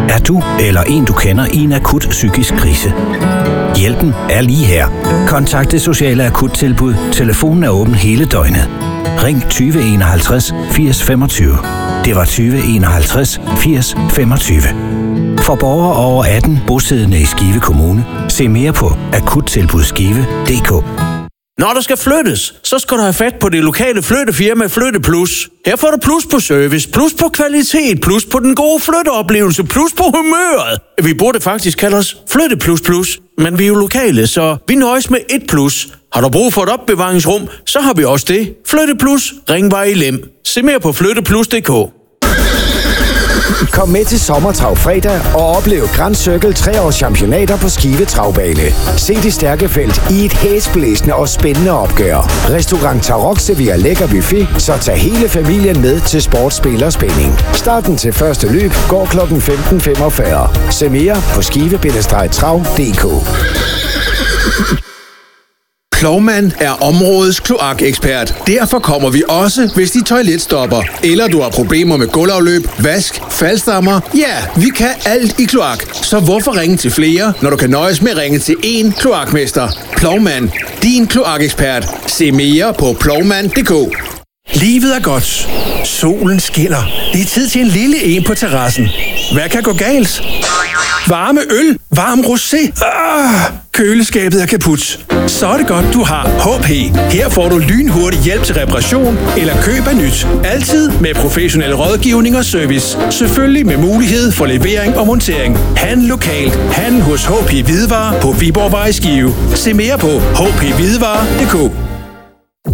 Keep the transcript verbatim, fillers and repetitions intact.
Er du eller en, du kender, i en akut psykisk krise? Hjælpen er lige her. Kontakt Det Sociale Akuttilbud. Telefonen er åben hele døgnet. Ring tyve enoghalvtreds firs femogtyve. Det var tyve enoghalvtreds firs femogtyve. For borgere over atten bosiddende i Skive Kommune, se mere på akuttilbudsskive punktum d k. Når der skal flyttes, så skal du have fat på det lokale flyttefirma Flytte Plus. Her får du plus på service, plus på kvalitet, plus på den gode flytteoplevelse, plus på humøret. Vi burde faktisk kalde os Flytte Plus Plus, men vi er jo lokale, så vi nøjes med et plus. Har du brug for et opbevaringsrum, så har vi også det. Flytte Plus, Ringvej i Lem. Se mere på flytteplus punktum d k. Kom med til Sommertrav fredag og oplev Grand Circle tre års championater på Skive Travbane. Se de stærke felt i et hæsblæsende og spændende opgør. Restaurant Tarok serverer lækker buffet, så tag hele familien med til sportsspil og spænding. Starten til første løb går klokken femten femogfyrre. Se mere på skive trav punktum d k. Plovmand er områdets kloakekspert. Derfor kommer vi også, hvis dit toilet stopper. Eller du har problemer med gulvafløb, vask, faldstammer. Ja, vi kan alt i kloak. Så hvorfor ringe til flere, når du kan nøjes med at ringe til én kloakmester? Plovmand, din kloakekspert. Se mere på plovmand punktum d k. Livet er godt. Solen skinner. Det er tid til en lille en på terrassen. Hvad kan gå galt? Varme øl, varm rosé. Ah, køleskabet er kaput. Så er det godt, du har H P. Her får du lynhurtig hjælp til reparation eller køb af nyt. Altid med professionel rådgivning og service. Selvfølgelig med mulighed for levering og montering. Handel lokalt. Handel hos H P Hvidevarer på Viborgvej i Skive. Se mere på h p hvidevarer punktum d k.